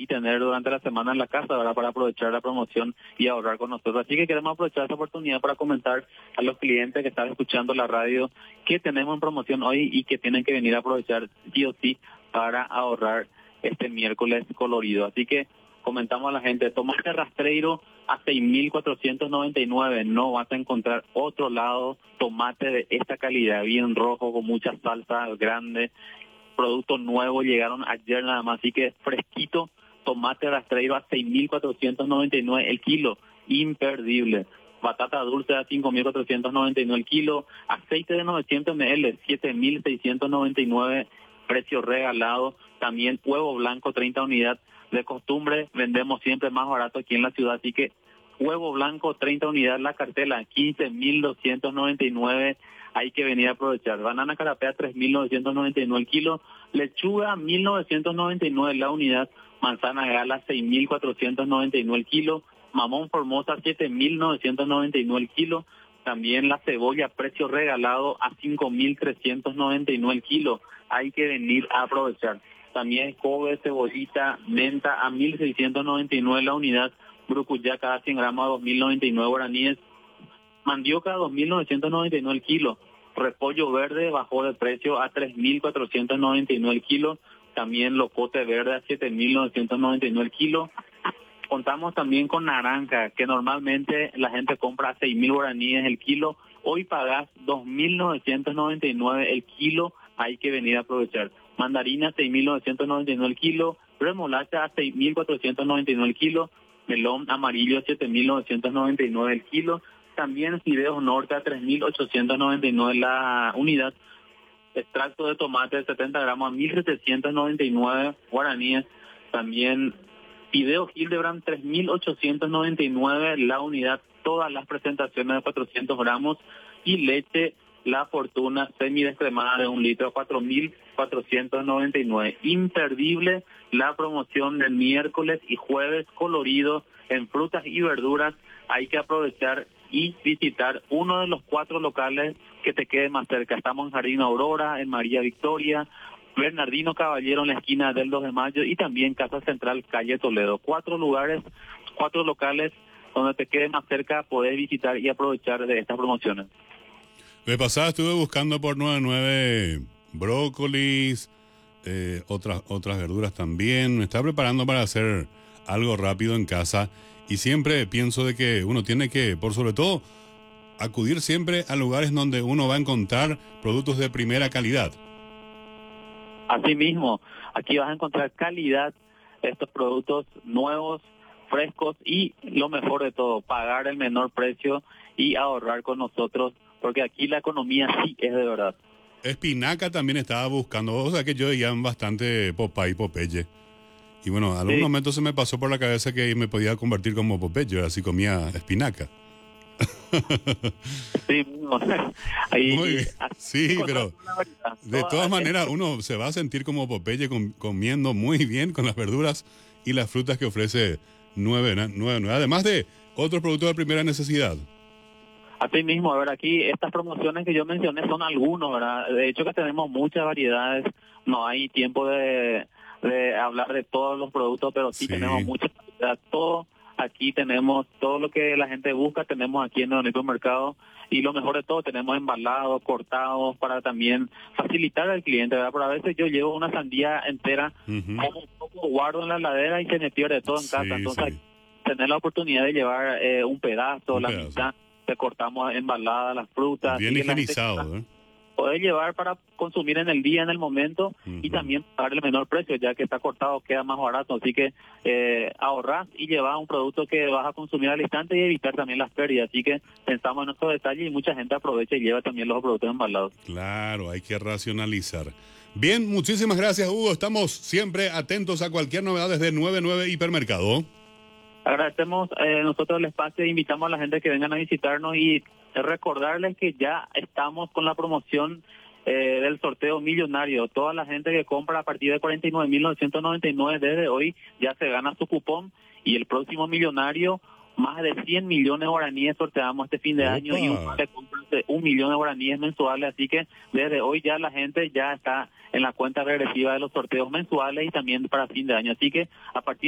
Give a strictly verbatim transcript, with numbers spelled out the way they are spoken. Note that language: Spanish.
tener durante la semana en la casa, ¿verdad? Para aprovechar la promoción y ahorrar con nosotros. Así que queremos aprovechar esta oportunidad para comentar a los clientes que están escuchando la radio que tenemos en promoción hoy y que tienen que venir a aprovechar sí o sí para ahorrar este miércoles colorido. Así que comentamos a la gente, tomate rastreiro a seis mil cuatrocientos noventa y nueve, no vas a encontrar otro lado tomate de esta calidad, bien rojo, con mucha salsa grande, productos nuevos, llegaron ayer nada más, así que fresquito, tomate rastreiro a seis mil cuatrocientos noventa y nueve el kilo, imperdible. Batata dulce a cinco mil cuatrocientos noventa y nueve el kilo, aceite de novecientos mililitros, siete mil seiscientos noventa y nueve, precio regalado. También huevo blanco, treinta unidades. De costumbre vendemos siempre más barato aquí en la ciudad, así que huevo blanco, treinta unidades, la cartela, quince mil doscientos noventa y nueve, hay que venir a aprovechar. Banana carapea, tres mil novecientos noventa y nueve el kilo, lechuga, mil novecientos noventa y nueve la unidad, manzana gala, seis mil cuatrocientos noventa y nueve el kilo, mamón formosa, siete mil novecientos noventa y nueve el kilo, también la cebolla, precio regalado a cinco mil trescientos noventa y nueve el kilo, hay que venir a aprovechar. También cobre, cebollita, menta a mil seiscientos noventa y nueve la unidad, brucuyá cada cien gramos a dos mil noventa y nueve guaraníes, mandioca a dos mil novecientos noventa y nueve el kilo, repollo verde bajó de precio a tres mil cuatrocientos noventa y nueve el kilo, también locote verde a siete mil novecientos noventa y nueve el kilo. Contamos también con naranja, que normalmente la gente compra a seis mil guaraníes el kilo, hoy pagás dos mil novecientos noventa y nueve el kilo, hay que venir a aprovechar. Mandarina seis mil novecientos noventa y nueve el kilo, remolacha a seis mil cuatrocientos noventa y nueve el kilo, melón amarillo siete mil novecientos noventa y nueve el kilo, también fideos norte a tres mil ochocientos noventa y nueve la unidad, extracto de tomate de setenta gramos a mil setecientos noventa y nueve guaraníes, también fideos Hildebrand tres mil ochocientos noventa y nueve la unidad, todas las presentaciones de cuatrocientos gramos, y leche La Fortuna semidescremada de un litro, cuatro mil cuatrocientos noventa y nueve. Imperdible la promoción del miércoles y jueves colorido en frutas y verduras. Hay que aprovechar y visitar uno de los cuatro locales que te quede más cerca. Estamos en Jardín Aurora, en María Victoria, Bernardino Caballero en la esquina del dos de mayo y también Casa Central, calle Toledo. Cuatro lugares, cuatro locales donde te quede más cerca, podés visitar y aprovechar de estas promociones. De pasada estuve buscando por nueve nueve brócolis, eh, otras, otras verduras también. Me estaba preparando para hacer algo rápido en casa y siempre pienso de que uno tiene que, por sobre todo, acudir siempre a lugares donde uno va a encontrar productos de primera calidad. Así mismo, aquí vas a encontrar calidad, estos productos nuevos, frescos y lo mejor de todo, pagar el menor precio y ahorrar con nosotros, porque aquí la economía sí es de verdad. Espinaca también estaba buscando, o sea que yo veía bastante Popeye y Popeye. Y bueno, a algún sí. momento se me pasó por la cabeza que me podía convertir como Popeye, así comía espinaca. Sí, ahí, Muy bien. Sí, pero de todas maneras uno se va a sentir como Popeye com, comiendo muy bien con las verduras y las frutas que ofrece nueve, nueve, nueve, además de otros productos de primera necesidad. Así mismo, a ver, aquí estas promociones que yo mencioné son algunos, ¿verdad? De hecho que tenemos muchas variedades, no hay tiempo de, de hablar de todos los productos, pero sí, sí. tenemos muchas variedades, todo. Aquí tenemos todo lo que la gente busca, tenemos aquí en el único mercado y lo mejor de todo, tenemos embalados, cortados para también facilitar al cliente, ¿verdad? Pero a veces yo llevo una sandía entera, uh-huh. como un poco guardo en la heladera y se me pierde todo en sí, casa, entonces sí. tener la oportunidad de llevar eh, un pedazo, un la pedazo. mitad, te cortamos embaladas las frutas. Bien higienizado, ¿eh? Poder llevar para consumir en el día, en el momento, uh-huh. y también pagar el menor precio, ya que está cortado, queda más barato. Así que eh, ahorrar y llevar un producto que vas a consumir al instante y evitar también las pérdidas. Así que pensamos en estos detalles y mucha gente aprovecha y lleva también los productos embalados. Claro, hay que racionalizar. Bien, muchísimas gracias, Hugo. Estamos siempre atentos a cualquier novedad desde nueve nueve Hipermercado. Agradecemos eh, nosotros el espacio e invitamos a la gente que vengan a visitarnos y recordarles que ya estamos con la promoción eh, del sorteo millonario. Toda la gente que compra a partir de cuarenta y nueve mil novecientos noventa y nueve desde hoy ya se gana su cupón y el próximo millonario, más de cien millones de guaraníes sorteamos este fin de Opa. año y un par de compras de un millón de guaraníes mensuales. Así que desde hoy ya la gente ya está en la cuenta regresiva de los sorteos mensuales y también para fin de año. Así que a partir